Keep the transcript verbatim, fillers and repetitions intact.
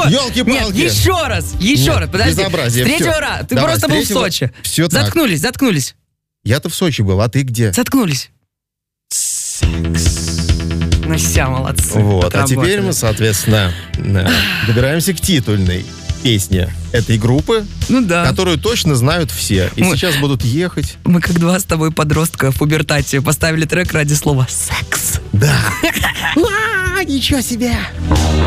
Ёлки-палки. Нет, еще раз, еще Нет, раз, подожди. безобразие, С третьего всё. раза. Ты Давай, просто с был в третьего- Сочи. Всё так. Заткнулись, заткнулись, Я-то в Сочи был, а ты где? заткнулись. Ну все, молодцы. Вот, а отработали. теперь мы, соответственно, э, добираемся к титульной песне этой группы, Ну да. которую точно знают все. И Мы- сейчас будут ехать. Мы как два с тобой подростка в пубертате поставили трек ради слова «секс». Да. А, ничего себе!